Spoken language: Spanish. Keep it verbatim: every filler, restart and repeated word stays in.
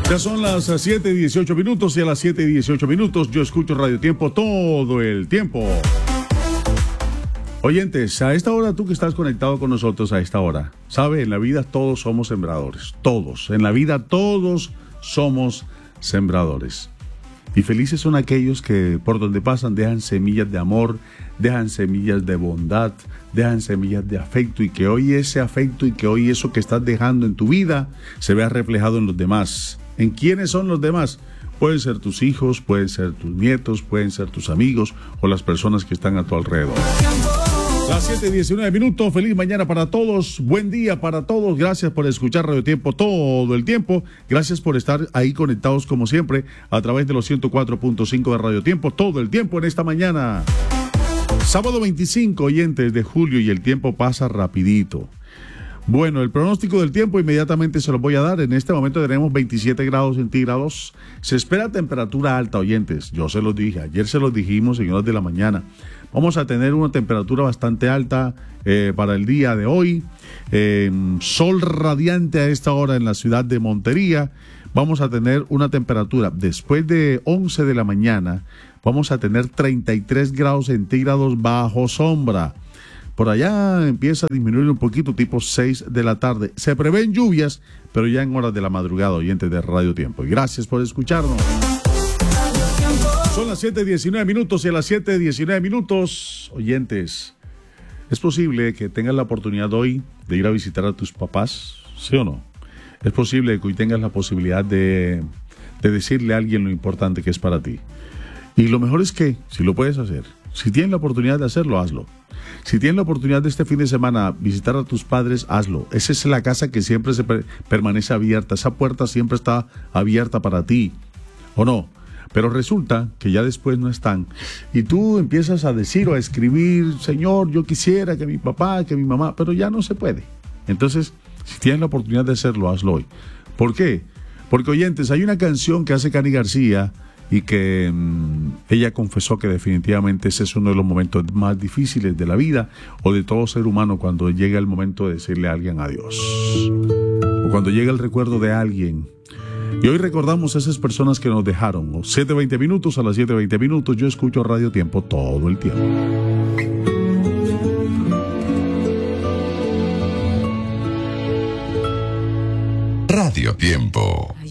Ya son las siete y dieciocho minutos y a las siete y dieciocho minutos yo escucho Radio Tiempo todo el tiempo. Oyentes, a esta hora tú que estás conectado con nosotros a esta hora, sabe, en la vida todos somos sembradores, todos, en la vida todos somos sembradores. Y felices son aquellos que por donde pasan dejan semillas de amor, dejan semillas de bondad, dejan semillas de afecto y que hoy ese afecto y que hoy eso que estás dejando en tu vida se vea reflejado en los demás. ¿En quiénes son los demás? Pueden ser tus hijos, pueden ser tus nietos, pueden ser tus amigos o las personas que están a tu alrededor. Las siete y diecinueve minutos, feliz mañana para todos, buen día para todos, gracias por escuchar Radio Tiempo todo el tiempo, gracias por estar ahí conectados como siempre a través de los ciento cuatro punto cinco de Radio Tiempo todo el tiempo en esta mañana. Sábado veinticinco, oyentes, de julio y el tiempo pasa rapidito. Bueno, el pronóstico del tiempo inmediatamente se lo voy a dar. En este momento tenemos veintisiete grados centígrados. Se espera temperatura alta, oyentes. Yo se los dije, ayer se los dijimos en horas de la mañana. Vamos a tener una temperatura bastante alta eh, para el día de hoy. Eh, sol radiante a esta hora en la ciudad de Montería. Vamos a tener una temperatura después de once de la mañana. Vamos a tener treinta y tres grados centígrados bajo sombra. Por allá empieza a disminuir un poquito, tipo seis de la tarde. Se prevén lluvias, pero ya en horas de la madrugada, oyentes de Radio Tiempo. Y gracias por escucharnos. Son las siete y diecinueve minutos y a las siete y diecinueve minutos, oyentes, ¿es posible que tengas la oportunidad hoy de ir a visitar a tus papás? ¿Sí o no? Es posible que hoy tengas la posibilidad de, de decirle a alguien lo importante que es para ti. Y lo mejor es que, si lo puedes hacer, si tienes la oportunidad de hacerlo, hazlo. Si tienes la oportunidad de este fin de semana visitar a tus padres, hazlo. Esa es la casa que siempre se per- permanece abierta. Esa puerta siempre está abierta para ti, ¿o no? Pero resulta que ya después no están. Y tú empiezas a decir o a escribir, Señor, yo quisiera que mi papá, que mi mamá, pero ya no se puede. Entonces, si tienes la oportunidad de hacerlo, hazlo hoy. ¿Por qué? Porque, oyentes, hay una canción que hace Cani García y que mmm, ella confesó que definitivamente ese es uno de los momentos más difíciles de la vida o de todo ser humano cuando llega el momento de decirle a alguien adiós. O cuando llega el recuerdo de alguien. Y hoy recordamos a esas personas que nos dejaron. siete veinte minutos, a las siete veinte minutos yo escucho Radio Tiempo todo el tiempo. Radio Tiempo.